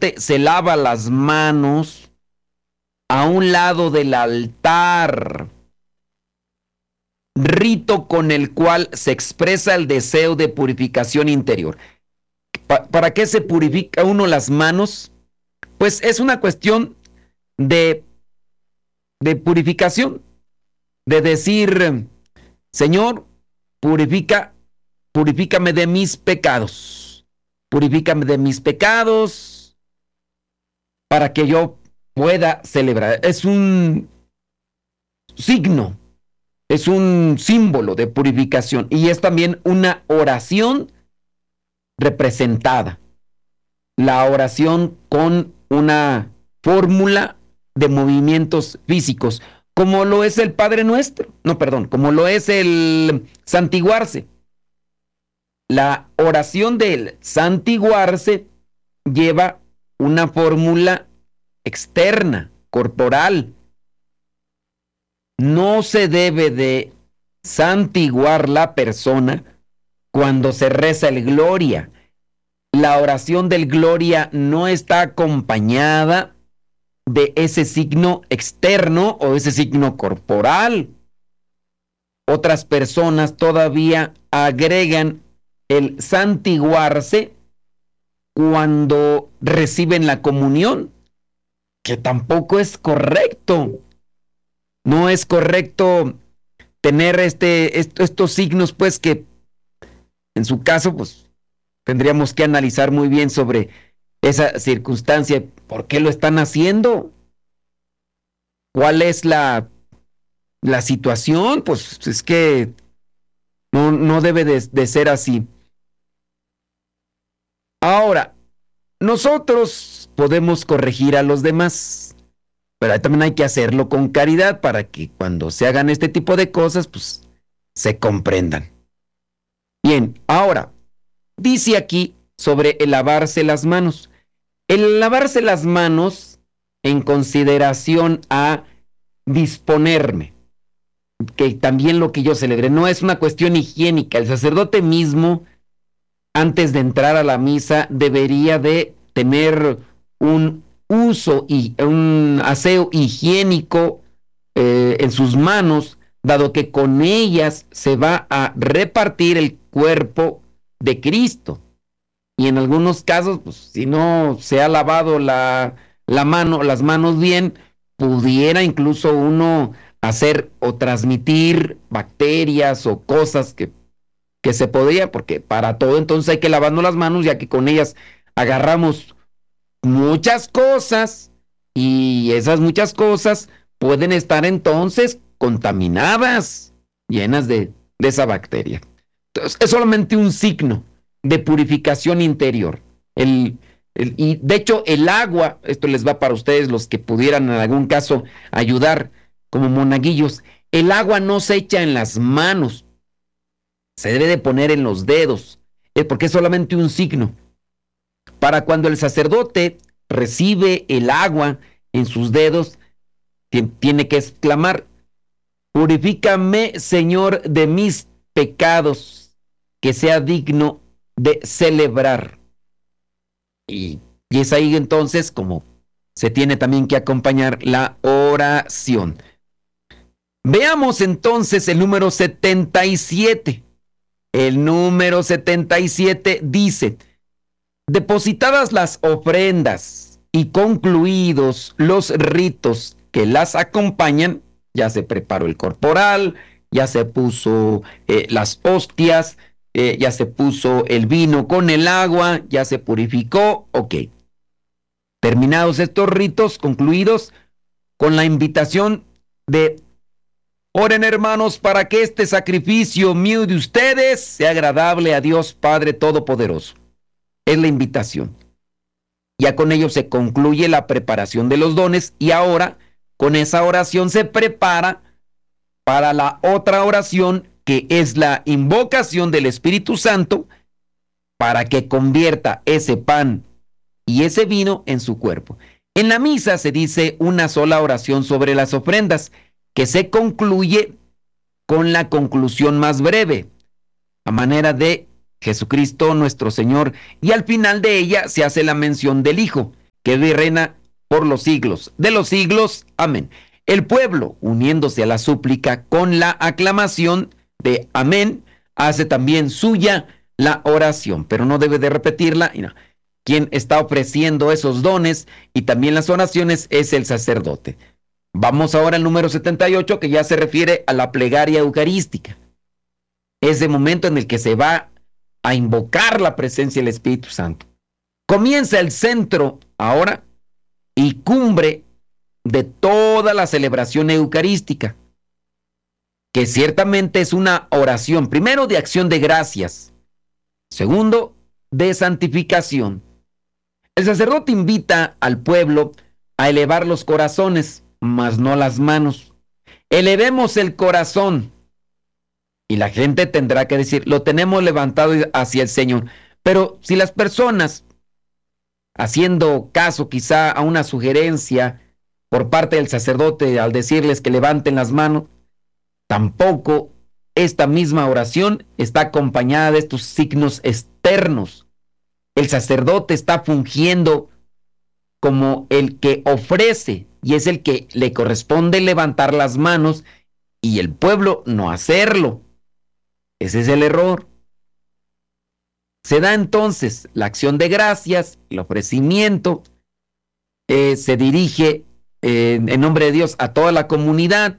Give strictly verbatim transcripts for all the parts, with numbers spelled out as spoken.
sacerdote se lava las manos a un lado del altar, rito con el cual se expresa el deseo de purificación interior. Pa- ¿Para qué se purifica uno las manos? Pues es una cuestión de, de purificación, de decir, Señor, purifica, purifícame de mis pecados, purifícame de mis pecados para que yo pueda celebrar. Es un signo, es un símbolo de purificación y es también una oración representada. La oración con una fórmula de movimientos físicos, como lo es el Padre Nuestro, no, perdón, como lo es el santiguarse. La oración del santiguarse lleva una fórmula externa, corporal. No se debe de santiguar la persona cuando se reza el Gloria. La oración del Gloria no está acompañada de ese signo externo o ese signo corporal. Otras personas todavía agregan el santiguarse cuando reciben la comunión, que tampoco es correcto. No es correcto tener este, est- estos signos, pues que en su caso, pues tendríamos que analizar muy bien sobre esa circunstancia. ¿Por qué lo están haciendo? ¿Cuál es la, la situación? Pues es que no, no debe de, de ser así. Ahora, nosotros podemos corregir a los demás, pero también hay que hacerlo con caridad para que cuando se hagan este tipo de cosas, pues se comprendan. Bien, ahora, dice aquí sobre el lavarse las manos. El lavarse las manos en consideración a disponerme, que también lo que yo celebré, no es una cuestión higiénica. El sacerdote mismo, antes de entrar a la misa, debería de tener un uso y un aseo higiénico eh, en sus manos, dado que con ellas se va a repartir el cuerpo de Cristo. Y en algunos casos, pues, si no se ha lavado la, la mano, las manos bien, pudiera incluso uno hacer o transmitir bacterias o cosas que, que se podría, porque para todo entonces hay que lavarnos las manos, ya que con ellas agarramos muchas cosas y esas muchas cosas pueden estar entonces contaminadas, llenas de, de esa bacteria. Entonces, es solamente un signo de purificación interior. El, el, y de hecho el agua, esto les va para ustedes los que pudieran en algún caso ayudar como monaguillos, el agua no se echa en las manos, se debe de poner en los dedos, eh, porque es solamente un signo. Para cuando el sacerdote recibe el agua en sus dedos, tiene que exclamar, purifícame, Señor, de mis pecados, que sea digno de celebrar. Y, y es ahí entonces como se tiene también que acompañar la oración. Veamos entonces el número setenta y siete. El número setenta y siete dice, depositadas las ofrendas y concluidos los ritos que las acompañan, ya se preparó el corporal, ya se puso eh, las hostias, eh, ya se puso el vino con el agua, ya se purificó, ok. Terminados estos ritos, concluidos, con la invitación de oren, hermanos, para que este sacrificio mío de ustedes sea agradable a Dios Padre Todopoderoso. Es la invitación. Ya con ello se concluye la preparación de los dones y ahora con esa oración se prepara para la otra oración, que es la invocación del Espíritu Santo para que convierta ese pan y ese vino en su cuerpo. En la misa se dice una sola oración sobre las ofrendas, que se concluye con la conclusión más breve, a manera de Jesucristo nuestro Señor, y al final de ella se hace la mención del Hijo. que vive y reina por los siglos de los siglos. Amén. El pueblo, uniéndose a la súplica con la aclamación de amén, hace también suya la oración, pero no debe de repetirla. No. Quien está ofreciendo esos dones y también las oraciones es el sacerdote. Vamos ahora al número setenta y ocho, que ya se refiere a la plegaria eucarística. Ese momento en el que se va a invocar la presencia del Espíritu Santo. Comienza el centro ahora y cumbre de toda la celebración eucarística, que ciertamente es una oración, primero de acción de gracias, segundo de santificación. El sacerdote invita al pueblo a elevar los corazones, mas no las manos. Elevemos el corazón. Y la gente tendrá que decir, lo tenemos levantado hacia el Señor. Pero si las personas, haciendo caso quizá a una sugerencia por parte del sacerdote al decirles que levanten las manos, tampoco esta misma oración está acompañada de estos signos externos. El sacerdote está fungiendo como el que ofrece y es el que le corresponde levantar las manos y el pueblo no hacerlo. Ese es el error. Se da entonces la acción de gracias, el ofrecimiento, eh, se dirige eh, en nombre de Dios a toda la comunidad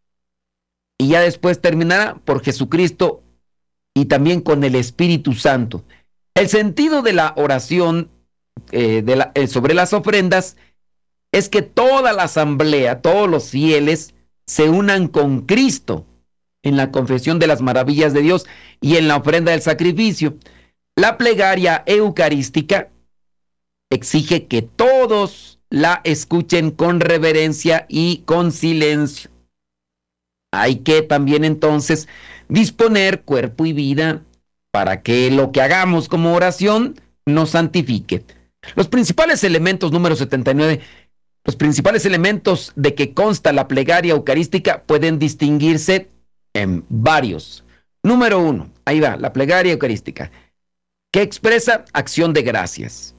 y ya después terminará por Jesucristo y también con el Espíritu Santo. El sentido de la oración eh, de la, eh, sobre las ofrendas es que toda la asamblea, todos los fieles, se unan con Cristo en la confesión de las maravillas de Dios y en la ofrenda del sacrificio. La plegaria eucarística exige que todos la escuchen con reverencia y con silencio. Hay que también entonces disponer cuerpo y vida para que lo que hagamos como oración nos santifique. Los principales elementos, número setenta y nueve, los principales elementos de que consta la plegaria eucarística pueden distinguirse en varios. Número uno, ahí va, la plegaria eucarística, que expresa acción de gracias,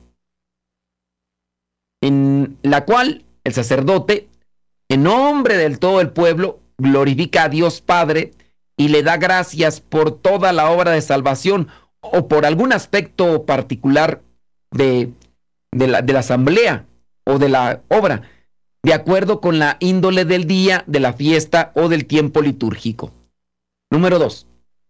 en la cual el sacerdote, en nombre del todo el pueblo, glorifica a Dios Padre y le da gracias por toda la obra de salvación o por algún aspecto particular de, de, la, de la asamblea o de la obra, de acuerdo con la índole del día, de la fiesta o del tiempo litúrgico. Número dos,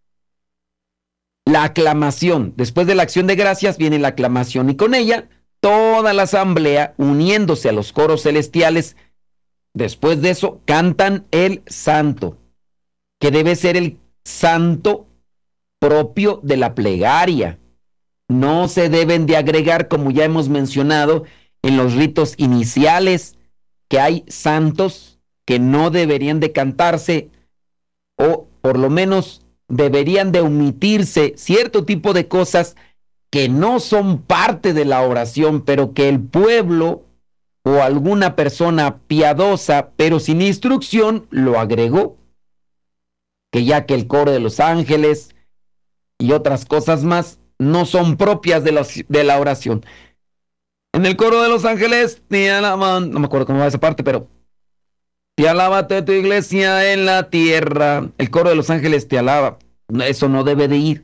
la aclamación. Después de la acción de gracias viene la aclamación y con ella toda la asamblea, uniéndose a los coros celestiales, después de eso cantan el santo, que debe ser el santo propio de la plegaria. No se deben de agregar, como ya hemos mencionado, en los ritos iniciales, que hay santos que no deberían de cantarse, o por lo menos deberían de omitirse cierto tipo de cosas que no son parte de la oración, pero que el pueblo o alguna persona piadosa, pero sin instrucción, lo agregó. Que ya que el coro de los ángeles y otras cosas más no son propias de la, de la oración. En el coro de los ángeles, te alaban, no me acuerdo cómo va esa parte, pero te alábate tu iglesia en la tierra. El coro de los ángeles te alaba. Eso no debe de ir.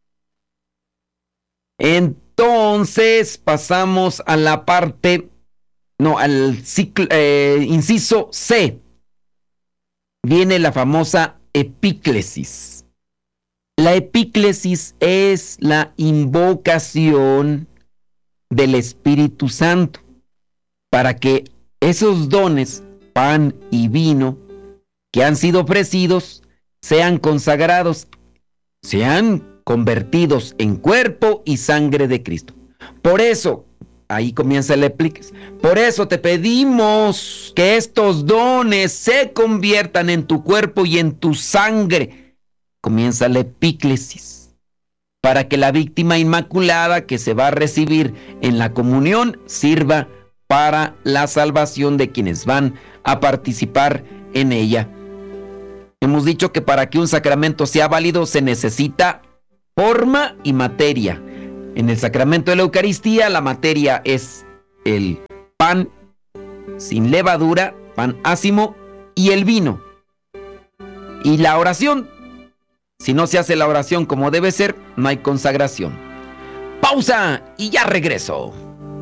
Entonces pasamos a la parte, no, al ciclo, eh, inciso C. Viene la famosa epíclesis. La epíclesis es la invocación del Espíritu Santo para que esos dones, pan y vino, que han sido ofrecidos, sean consagrados, sean convertidos en cuerpo y sangre de Cristo. Por eso, ahí comienza el epíclesis. Por eso te pedimos que estos dones se conviertan en tu cuerpo y en tu sangre. Comienza la epíclesis. Para que la víctima inmaculada que se va a recibir en la comunión sirva para la salvación de quienes van a participar en ella. Hemos dicho que para que un sacramento sea válido se necesita forma y materia. En el sacramento de la Eucaristía la materia es el pan sin levadura, pan ácimo y el vino. Y la oración, si no se hace la oración como debe ser, no hay consagración. Pausa y ya regreso.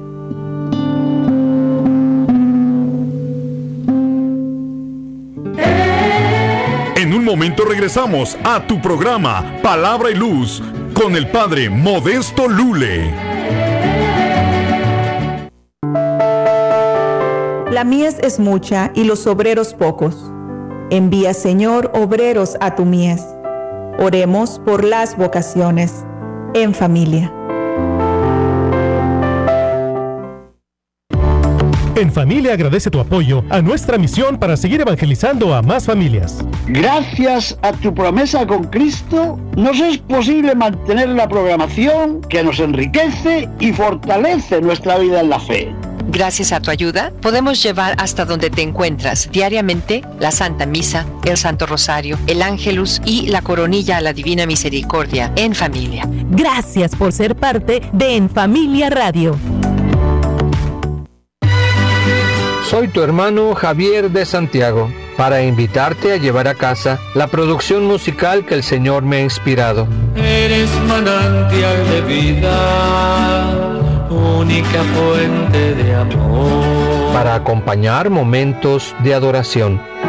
En un momento regresamos a tu programa Palabra y Luz con el Padre Modesto Lule. La mies es mucha y los obreros pocos. Envía, Señor, obreros a tu mies. Oremos por las vocaciones en familia. En Familia agradece tu apoyo a nuestra misión para seguir evangelizando a más familias. Gracias a tu promesa con Cristo, nos es posible mantener la programación que nos enriquece y fortalece nuestra vida en la fe. Gracias a tu ayuda, podemos llevar hasta donde te encuentras diariamente la Santa Misa, el Santo Rosario, el Ángelus y la Coronilla a la Divina Misericordia en familia. Gracias por ser parte de En Familia Radio. Soy tu hermano Javier de Santiago, para invitarte a llevar a casa la producción musical que el Señor me ha inspirado. Eres manantial de vida, única fuente de amor. Para acompañar momentos de adoración.